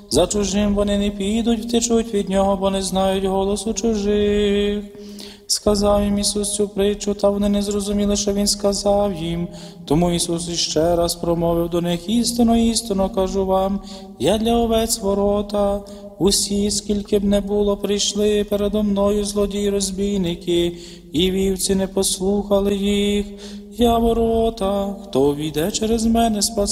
За чужим вони не підуть, втечуть від нього, бо не знають голосу чужих. Сказав їм Ісус цю притчу, та вони не зрозуміли, що Він сказав їм. Тому Ісус іще раз промовив до них: істинно, істинно кажу вам, я для овець ворота. Усі, скільки б не було, прийшли передо мною злодії, розбійники, і вівці не послухали їх. Я ворота, хто увійде через мене, спасе